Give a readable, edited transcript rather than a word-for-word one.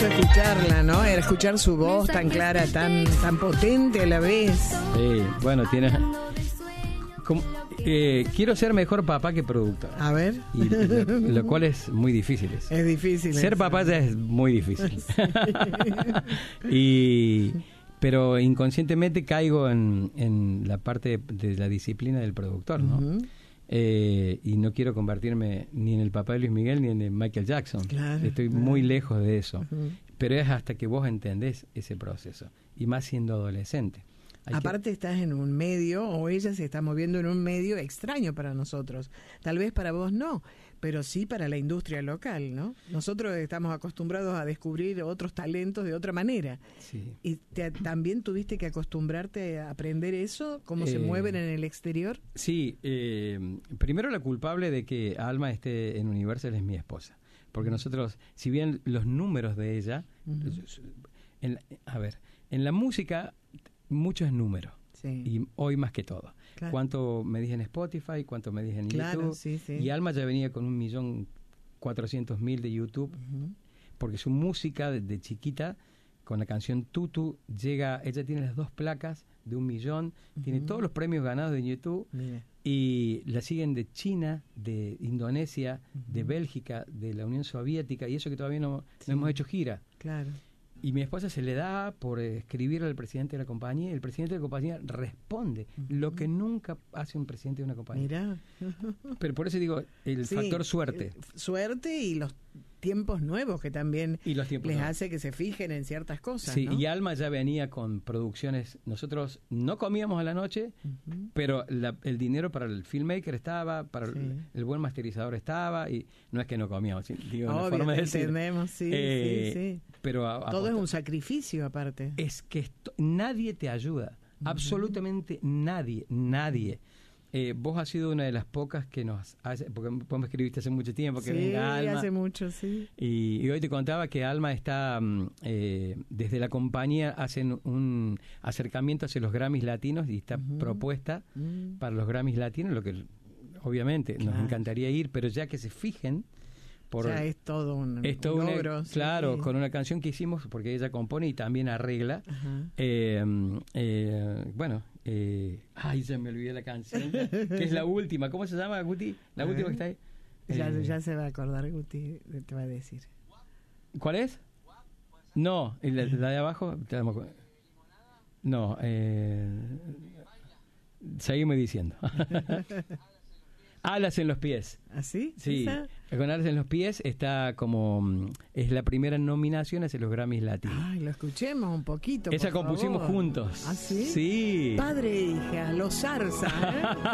hermoso escucharla, ¿no? Era escuchar su voz tan clara, tan potente a la vez. Sí, bueno, tienes... quiero ser mejor papá que productor. A ver. Y lo cual es muy difícil. Es difícil. Ser papá ya es muy difícil. Pero inconscientemente caigo en la parte de la disciplina del productor, ¿no? Uh-huh. Y no quiero convertirme ni en el papá de Luis Miguel ni en el Michael Jackson. Claro, estoy muy lejos de eso. Uh-huh. Pero es hasta que vos entendés ese proceso. Y más siendo adolescente. Aparte estás en un medio, o ella se está moviendo en un medio extraño para nosotros. Tal vez para vos no, pero sí para la industria local, ¿no? Nosotros estamos acostumbrados a descubrir otros talentos de otra manera. Sí. ¿Y también tuviste que acostumbrarte a aprender eso? ¿Cómo se mueven en el exterior? Sí. Primero la culpable de que Alma esté en Universal es mi esposa. Porque nosotros, si bien los números de ella... Uh-huh. En la música... mucho es número, sí. Y hoy más que todo. Claro. Cuánto me dije en Spotify, cuánto me dije en YouTube. Sí, sí. Y Alma ya venía con 1.400.000 de YouTube, uh-huh. Porque su música de chiquita, con la canción Tutu, ella tiene las 2 placas de 1 millón, uh-huh. Tiene todos los premios ganados de YouTube. Mira. Y la siguen de China, de Indonesia, uh-huh. De Bélgica, de la Unión Soviética, y eso que todavía no hemos hecho gira. Claro. Y mi esposa se le da por escribirle al presidente de la compañía, y el presidente de la compañía responde, uh-huh. Lo que nunca hace un presidente de una compañía. Mirá. Pero por eso digo, el factor suerte. Suerte y los tiempos nuevos que también les nuevos. Hace que se fijen en ciertas cosas. Sí, ¿no? Y Alma ya venía con producciones. Nosotros no comíamos a la noche, uh-huh. Pero el dinero para el filmmaker estaba, para el buen masterizador estaba, y no es que no comíamos, digo, obvio, una forma de decir. Entendemos, sí. Pero todo es un sacrificio aparte. Es que nadie te ayuda, uh-huh. Absolutamente nadie. Vos has sido una de las pocas que nos hace, porque vos me escribiste hace mucho tiempo que venga Alma. Hace mucho, sí. Y hoy te contaba que Alma está, desde la compañía hacen un acercamiento hacia los Grammys latinos y está uh-huh. Propuesta uh-huh. Para los Grammys latinos, lo que obviamente nos encantaría ir, pero ya que se fijen. Ya es todo un logro. Claro, con una canción que hicimos, porque ella compone y también arregla. Uh-huh. Ya me olvidé la canción, que es la última. ¿Cómo se llama, Guti? La última que está ahí. Ya se va a acordar, Guti, te va a decir. ¿Cuál es? No, la de abajo. No, seguime diciendo. Alas en los pies. ¿Ah, sí? Sí. Con Alas en los pies está como... Es la primera nominación hacia los Grammys latinos. Ay, lo escuchemos un poquito, Esa por compusimos favor. juntos. ¿Ah, sí? Sí. Padre e hija, los zarza, ¿eh?